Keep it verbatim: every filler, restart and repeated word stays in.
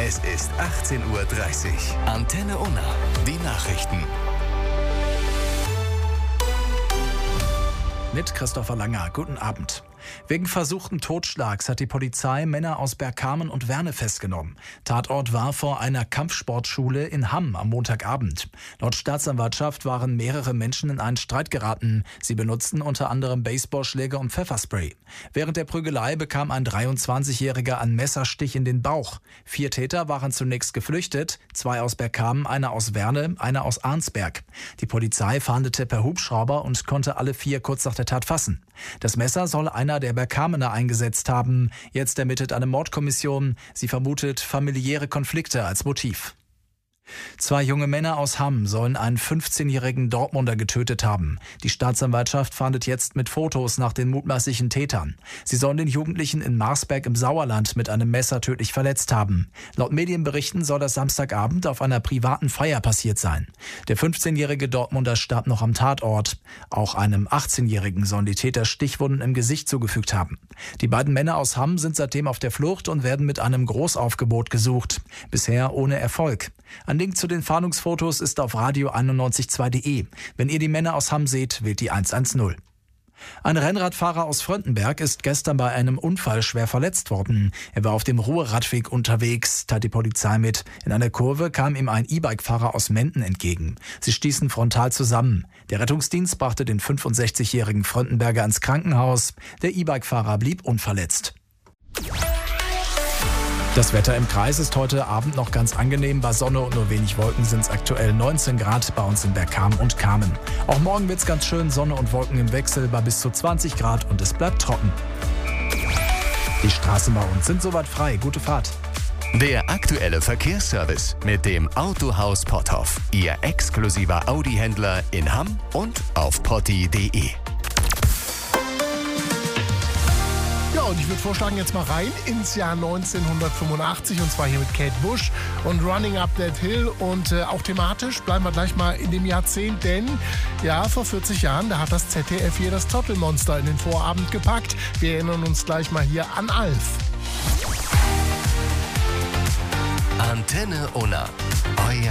Es ist achtzehn Uhr dreißig. Antenne Unna. Die Nachrichten. Mit Christopher Langer. Guten Abend. Wegen versuchten Totschlags hat die Polizei Männer aus Bergkamen und Werne festgenommen. Tatort war vor einer Kampfsportschule in Hamm am Montagabend. Laut Staatsanwaltschaft waren mehrere Menschen in einen Streit geraten. Sie benutzten unter anderem Baseballschläge und Pfefferspray. Während der Prügelei bekam ein dreiundzwanzigjähriger einen Messerstich in den Bauch. Vier Täter waren zunächst geflüchtet, zwei aus Bergkamen, einer aus Werne, einer aus Arnsberg. Die Polizei fahndete per Hubschrauber und konnte alle vier kurz nach der Tat fassen. Das Messer soll einer der Bergkamener eingesetzt haben. Jetzt ermittelt eine Mordkommission. Sie vermutet familiäre Konflikte als Motiv. Zwei junge Männer aus Hamm sollen einen fünfzehnjährigen Dortmunder getötet haben. Die Staatsanwaltschaft fahndet jetzt mit Fotos nach den mutmaßlichen Tätern. Sie sollen den Jugendlichen in Marsberg im Sauerland mit einem Messer tödlich verletzt haben. Laut Medienberichten soll das Samstagabend auf einer privaten Feier passiert sein. Der fünfzehnjährige Dortmunder starb noch am Tatort. Auch einem achtzehnjährigen sollen die Täter Stichwunden im Gesicht zugefügt haben. Die beiden Männer aus Hamm sind seitdem auf der Flucht und werden mit einem Großaufgebot gesucht. Bisher ohne Erfolg. Ein Link zu den Fahndungsfotos ist auf radio einundneunzig Komma zwei punkt de. Wenn ihr die Männer aus Hamm seht, wählt die hundertzehn. Ein Rennradfahrer aus Fröndenberg ist gestern bei einem Unfall schwer verletzt worden. Er war auf dem Ruhrradweg unterwegs, teilt die Polizei mit. In einer Kurve kam ihm ein E-Bike-Fahrer aus Menden entgegen. Sie stießen frontal zusammen. Der Rettungsdienst brachte den fünfundsechzigjährigen Fröndenberger ins Krankenhaus. Der E-Bike-Fahrer blieb unverletzt. Das Wetter im Kreis ist heute Abend noch ganz angenehm. Bei Sonne und nur wenig Wolken sind es aktuell neunzehn Grad bei uns in Bergkamen und Kamen. Auch morgen wird es ganz schön, Sonne und Wolken im Wechsel bei bis zu zwanzig Grad und es bleibt trocken. Die Straßen bei uns sind soweit frei. Gute Fahrt. Der aktuelle Verkehrsservice mit dem Autohaus Potthoff. Ihr exklusiver Audi-Händler in Hamm und auf potti punkt de. Ja, und ich würde vorschlagen, jetzt mal rein ins Jahr neunzehnhundertfünfundachtzig und zwar hier mit Kate Bush und Running Up That Hill und äh, auch thematisch bleiben wir gleich mal in dem Jahrzehnt, denn ja, vor vierzig Jahren, da hat das Z D F hier das Tottelmonster in den Vorabend gepackt. Wir erinnern uns gleich mal hier an Alf. Antenne Unna. Euer